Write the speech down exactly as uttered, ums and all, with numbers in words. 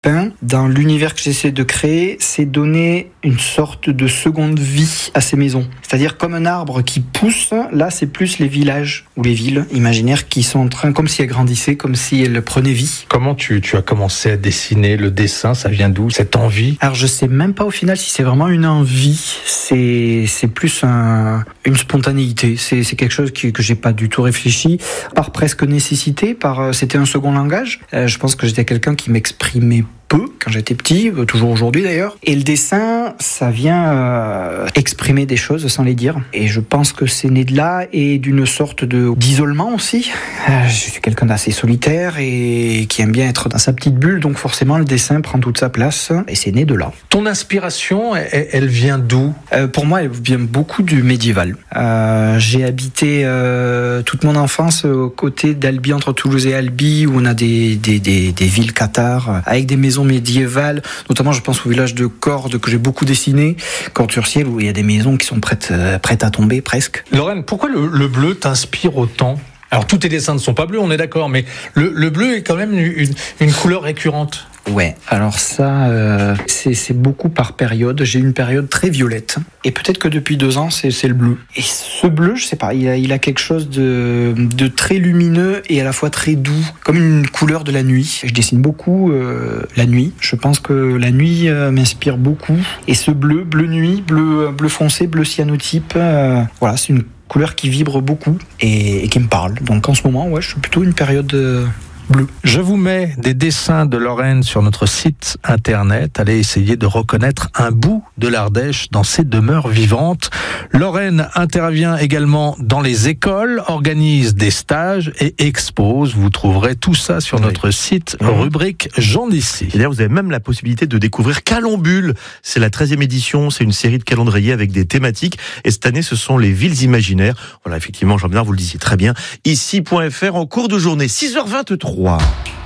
peint, dans l'univers que j'essaie de créer, c'est donner une sorte de seconde vie à ces maisons. C'est-à-dire comme un arbre qui pousse, là c'est plus les villages ou les villes imaginaires qui sont en train, comme si elles grandissaient, comme si elles prenaient vie. Comment tu, tu as commencé à dessiner le dessin? Ça vient d'où, cette envie? Alors je sais même pas au final si c'est vraiment une envie, c'est, c'est plus un, une spontanéité, c'est, c'est quelque chose qui, que j'ai pas du tout réfléchi, par presque nécessité, par, c'était un second langage. Euh, je pense que j'étais quelqu'un qui m'exprimait peu quand j'étais petit, toujours aujourd'hui d'ailleurs. Et le dessin, ça vient euh, exprimer des choses sans les dire. Et je pense que c'est né de là et d'une sorte de d'isolement aussi. Euh, je suis quelqu'un d'assez solitaire et qui aime bien être dans sa petite bulle, donc forcément le dessin prend toute sa place et c'est né de là. Ton inspiration, elle, elle vient d'où? euh, Pour moi, elle vient beaucoup du médiéval. Euh, j'ai habité euh, toute mon enfance aux côtés d'Albi, entre Toulouse et Albi, où on a des, des, des, des villes cathares avec des maisons médiévales, notamment je pense au village de Cordes que j'ai beaucoup dessiné, Cordes-sur-Ciel, où il y a des maisons qui sont prêtes, euh, prêtes à tomber presque. Lorraine, pourquoi le, le bleu t'inspire autant? Alors tous tes dessins ne sont pas bleus, on est d'accord, mais le, le bleu est quand même une, une couleur récurrente. Ouais, alors ça, euh, c'est, c'est beaucoup par période. J'ai une période très violette. Et peut-être que depuis deux ans, c'est, c'est le bleu. Et ce bleu, je sais pas, il a, il a quelque chose de, de très lumineux et à la fois très doux, comme une couleur de la nuit. Je dessine beaucoup euh, la nuit. Je pense que la nuit euh, m'inspire beaucoup. Et ce bleu, bleu nuit, bleu, bleu foncé, bleu cyanotype, euh, voilà, c'est une couleur qui vibre beaucoup et, et qui me parle. Donc en ce moment, ouais, je suis plutôt une période... Euh, bleu. Je vous mets des dessins de Lorraine sur notre site internet. Allez essayer de reconnaître un bout de l'Ardèche dans ses demeures vivantes. Lorraine intervient également dans les écoles, organise des stages et expose. Vous trouverez tout ça sur oui. notre site, mmh. rubrique Gens d'ici. Et d'ailleurs, vous avez même la possibilité de découvrir Calumbule. C'est la treizième édition, c'est une série de calendriers avec des thématiques. Et cette année, ce sont les villes imaginaires. Voilà, effectivement, Jean-Bernard, vous le disiez très bien. Ici point F R en cours de journée, six heures vingt-trois.